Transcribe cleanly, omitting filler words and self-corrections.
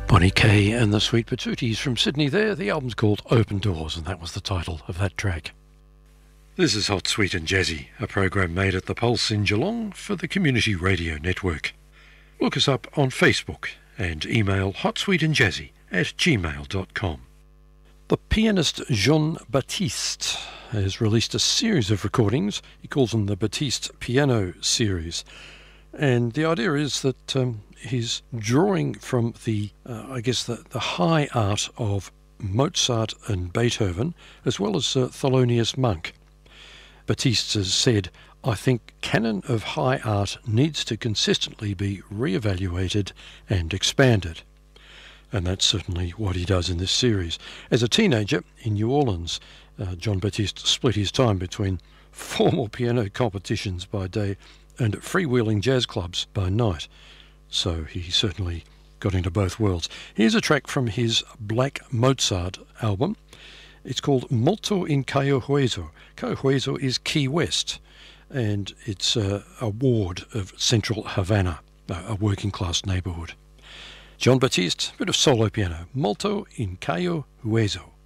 Bonnie Kay and the Sweet Patooties from Sydney there. The album's called Open Doors, and that was the title of that track. This is Hot, Sweet and Jazzy, a program made at the Pulse in Geelong for the Community Radio Network. Look us up on Facebook and email hotsweetandjazzy@gmail.com. The pianist Jean-Baptiste has released a series of recordings. He calls them the Baptiste Piano Series. And the idea is that he's drawing from the high art of Mozart and Beethoven, as well as Thelonious Monk. Baptiste has said, "I think canon of high art needs to consistently be re-evaluated and expanded." And that's certainly what he does in this series. As a teenager in New Orleans, Jean-Baptiste split his time between formal piano competitions by day and freewheeling jazz clubs by night. So he certainly got into both worlds. Here's a track from his Black Mozart album. It's called Molto in Cayo Hueso. Cayo Hueso is Key West, and it's a ward of central Havana, a working class neighbourhood. Jean-Baptiste, bit of solo piano. Molto in Cayo Hueso.